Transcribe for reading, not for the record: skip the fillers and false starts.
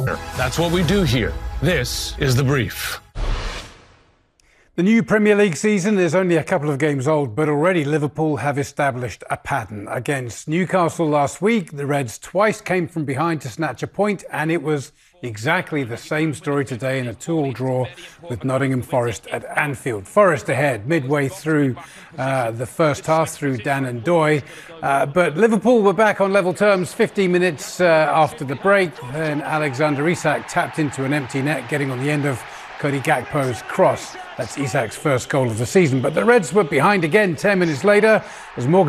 That's what we do here. This is The Brief. The new Premier League season is only a couple of games old, but already Liverpool have established a pattern. Against Newcastle last week, the Reds twice came from behind to snatch a point, and it was exactly the same story today in a 2-2 draw with Nottingham Forest at Anfield. Forest ahead midway through the first half through Dan and Doy, but Liverpool were back on level terms 15 minutes after the break. Then Alexander Isak tapped into an empty net, getting on the end of Cody Gakpo's cross. That's Isak's first goal of the season. But the Reds were behind again 10 minutes later as Morgan